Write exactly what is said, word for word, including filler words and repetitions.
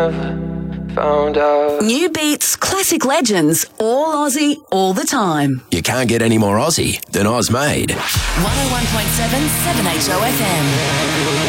found out. New beats, classic legends, all Aussie, all the time. You can't get any more Aussie than Oz Made. one oh one point seven, seven H O F M.